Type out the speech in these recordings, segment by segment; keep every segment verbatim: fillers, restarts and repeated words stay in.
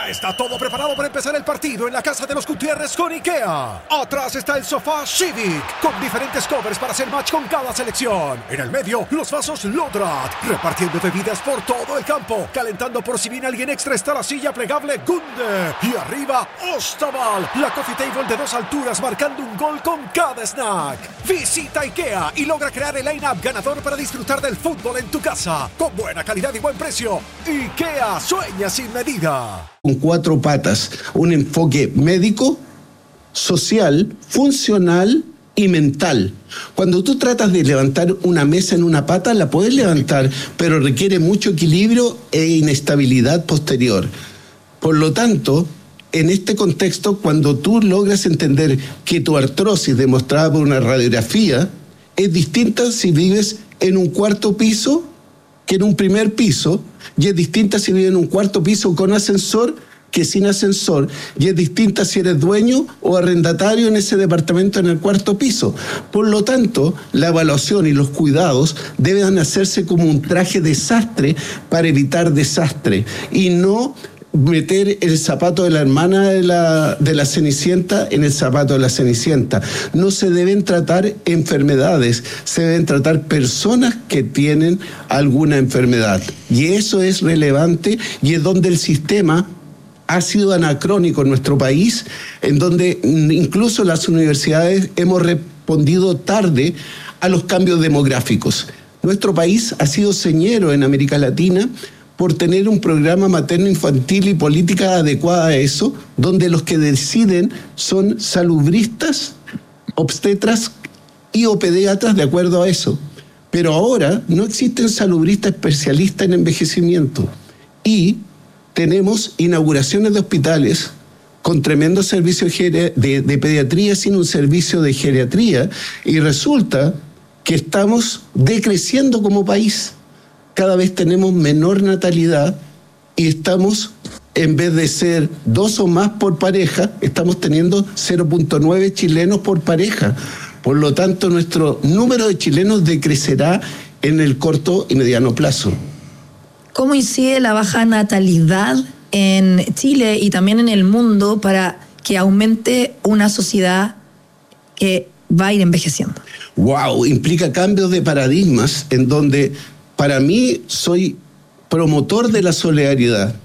Ya está todo preparado para empezar el partido en la casa de los Gutiérrez con IKEA. Atrás está el sofá Civic, con diferentes covers para hacer match con cada selección. En el medio, los vasos Lodrat, repartiendo bebidas por todo el campo. Calentando por si viene alguien extra está la silla plegable Gunde. Y arriba, Ostaval, la coffee table de dos alturas marcando un gol con cada snack. Visita IKEA y logra crear el line-up ganador para disfrutar del fútbol en tu casa. Con buena calidad y buen precio. IKEA, sueña sin medida. Con cuatro patas, un enfoque médico, social, funcional y mental. Cuando tú tratas de levantar una mesa en una pata, la puedes levantar, pero requiere mucho equilibrio e inestabilidad posterior. Por lo tanto, en este contexto, cuando tú logras entender que tu artrosis demostrada por una radiografía es distinta si vives en un cuarto piso que en un primer piso, y es distinta si vives en un cuarto piso con ascensor que sin ascensor, y es distinta si eres dueño o arrendatario en ese departamento en el cuarto piso. Por lo tanto, la evaluación y los cuidados deben hacerse como un traje desastre para evitar desastre, y no meter el zapato de la hermana de la, de la Cenicienta en el zapato de la Cenicienta. No se deben tratar enfermedades, se deben tratar personas que tienen alguna enfermedad. Y eso es relevante y es donde el sistema ha sido anacrónico en nuestro país, en donde incluso las universidades hemos respondido tarde a los cambios demográficos. Nuestro país ha sido señero en América Latina por tener un programa materno-infantil y política adecuada a eso, donde los que deciden son salubristas, obstetras y o pediatras de acuerdo a eso. Pero ahora no existen salubristas especialistas en envejecimiento y tenemos inauguraciones de hospitales con tremendo servicio de, de, de pediatría sin un servicio de geriatría, y resulta que estamos decreciendo como país. Cada vez tenemos menor natalidad y estamos, en vez de ser dos o más por pareja, estamos teniendo cero punto nueve chilenos por pareja. Por lo tanto, nuestro número de chilenos decrecerá en el corto y mediano plazo. ¿Cómo incide la baja natalidad en Chile y también en el mundo para que aumente una sociedad que va a ir envejeciendo? Wow, implica cambios de paradigmas en donde, para mí, soy promotor de la solidaridad.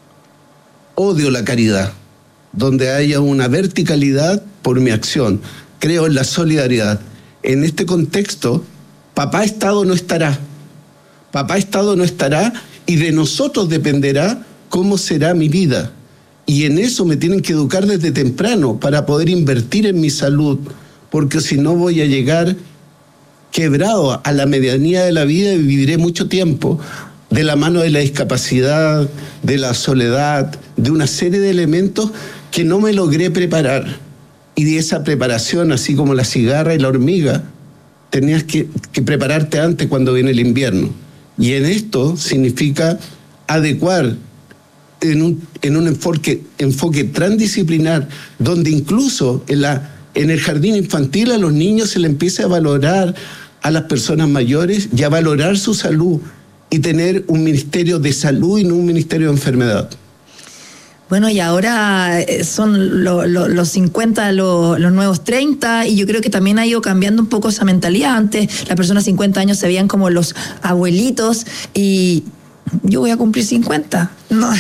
Odio la caridad, donde haya una verticalidad por mi acción. Creo en la solidaridad. En este contexto, papá Estado no estará. Papá Estado no estará y de nosotros dependerá cómo será mi vida. Y en eso me tienen que educar desde temprano para poder invertir en mi salud, porque si no voy a llegar quebrado a la medianía de la vida y viviré mucho tiempo de la mano de la discapacidad, de la soledad, de una serie de elementos que no me logré preparar. Y de esa preparación, así como la cigarra y la hormiga, tenías que, que prepararte antes cuando viene el invierno. Y en esto significa adecuar en un, en un enfoque, enfoque transdisciplinar, donde incluso en la En el jardín infantil a los niños se les empieza a valorar a las personas mayores y a valorar su salud y tener un ministerio de salud y no un ministerio de enfermedad. Bueno, y ahora son lo, lo, los cincuenta, lo, los nuevos treinta, y yo creo que también ha ido cambiando un poco esa mentalidad. Antes las personas de cincuenta años se veían como los abuelitos y yo voy a cumplir cincuenta. No.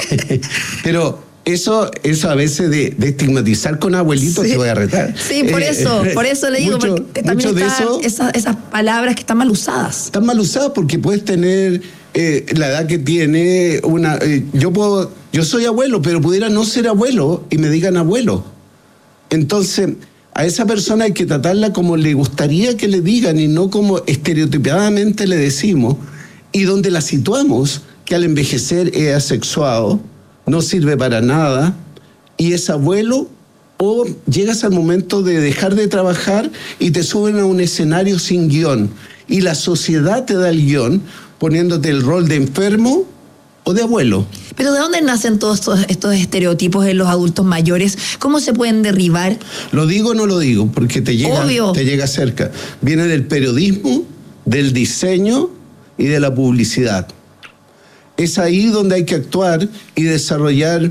Pero Eso, eso a veces de, de estigmatizar con abuelitos, sí, te voy a retar. Sí, por eso, eh, por eso le digo, mucho, porque también está de eso, esas, esas palabras que están mal usadas. Están mal usadas porque puedes tener eh, la edad que tiene una. Eh, yo puedo, yo soy abuelo, pero pudiera no ser abuelo y me digan abuelo. Entonces, a esa persona hay que tratarla como le gustaría que le digan y no como estereotipadamente le decimos, y donde la situamos, que al envejecer es asexuado, no sirve para nada y es abuelo, o llegas al momento de dejar de trabajar y te suben a un escenario sin guión y la sociedad te da el guión poniéndote el rol de enfermo o de abuelo. Pero ¿de dónde nacen todos estos, estos estereotipos en los adultos mayores? ¿Cómo se pueden derribar? ¿Lo digo o no lo digo? Porque te llega, te llega cerca. Viene del periodismo, del diseño y de la publicidad. Es ahí donde hay que actuar y desarrollar